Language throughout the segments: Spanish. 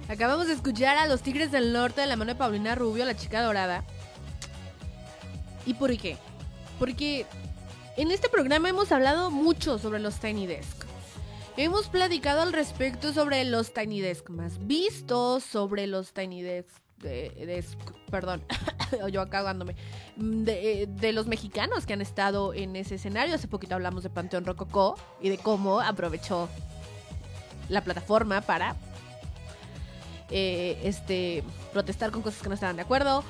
Acabamos de escuchar a los Tigres del Norte de la mano de Paulina Rubio, la chica dorada. ¿Y por qué? Porque en este programa hemos hablado mucho sobre los Tiny Desk. Hemos platicado al respecto sobre los Tiny Desk más vistos, sobre los Tiny Desk, perdón, yo acá ahogándome, de los mexicanos que han estado en ese escenario. Hace poquito hablamos de Panteón Rococó y de cómo aprovechó la plataforma para protestar con cosas que no estaban de acuerdo.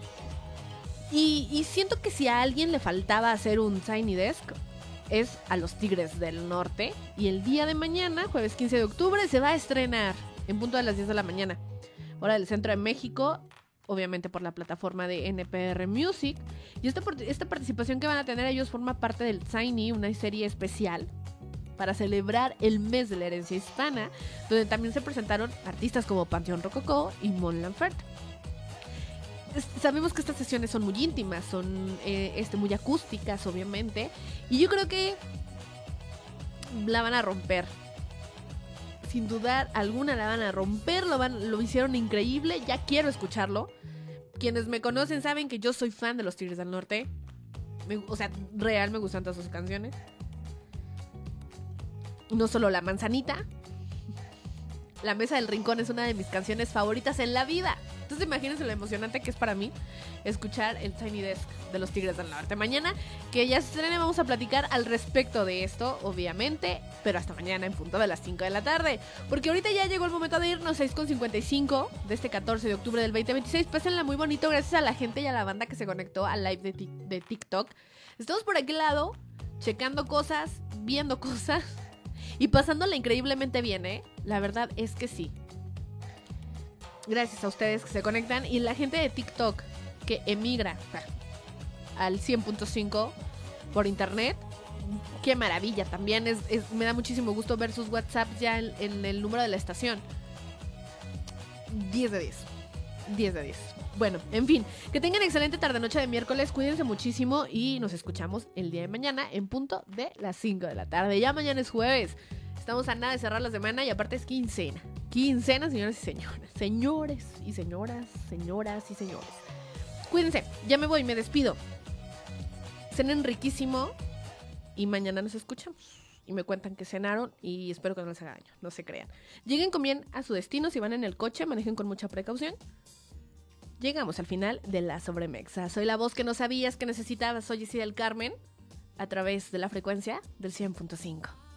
Y siento que si a alguien le faltaba hacer un Tiny Desk, es a los Tigres del Norte. Y el día de mañana, jueves 15 de octubre, se va a estrenar en punto de las 10 de la mañana, hora del centro de México, obviamente por la plataforma de NPR Music. Y esta participación que van a tener ellos forma parte del Tiny, una serie especial para celebrar el mes de la herencia hispana, donde también se presentaron artistas como Panteón Rococó y Mon Laferte. Sabemos que estas sesiones son muy íntimas, son muy acústicas, obviamente, y yo creo que la van a romper. Sin dudar alguna la van a romper, lo hicieron increíble, ya quiero escucharlo. Quienes me conocen saben que yo soy fan de los Tigres del Norte. Real me gustan todas sus canciones. No solo La Manzanita. La Mesa del Rincón es una de mis canciones favoritas en la vida. Entonces imagínense lo emocionante que es para mí escuchar el Tiny Desk de los Tigres del Norte. Mañana, que ya se estrene, vamos a platicar al respecto de esto, obviamente, pero hasta mañana en punto de las 5 de la tarde. Porque ahorita ya llegó el momento de irnos, 6:55 de este 14 de octubre del 2026. Pásenla muy bonito, gracias a la gente y a la banda que se conectó al live de TikTok. Estamos por aquel lado, checando cosas, viendo cosas y pasándola increíblemente bien, ¿eh? La verdad es que sí. Gracias a ustedes que se conectan y la gente de TikTok que emigra al 100.5 por internet. Qué maravilla, también me da muchísimo gusto ver sus WhatsApps ya en el número de la estación. 10 de 10. 10 de 10. Bueno, en fin, que tengan excelente tarde-noche de miércoles, cuídense muchísimo y nos escuchamos el día de mañana en punto de las 5 de la tarde. Ya mañana es jueves, estamos a nada de cerrar la semana y aparte es quincena. Quincena, señores y señoras. Señores y señoras, señoras y señores. Cuídense, ya me voy, me despido. Cenen riquísimo y mañana nos escuchamos. Y me cuentan que cenaron y espero que no les haga daño, no se crean. Lleguen con bien a su destino, si van en el coche, manejen con mucha precaución. Llegamos al final de La Sobremexa. Soy la voz que no sabías que necesitabas, soy Jessie del Carmen, a través de la frecuencia del 100.5.